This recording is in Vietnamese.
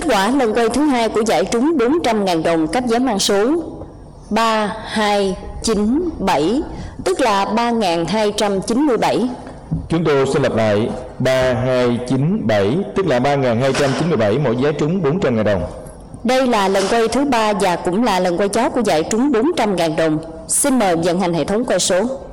quả lần quay thứ hai của giải trúng 400.000 đồng cấp giám mang số 3297, tức là 3.297. Chúng tôi xin lặp lại: 3297, tức là 3.297, mỗi vé trúng 400.000 đồng. Đây là lần quay thứ ba và cũng là lần quay chót của giải trúng 400.000 đồng. Xin mời vận hành hệ thống quay số.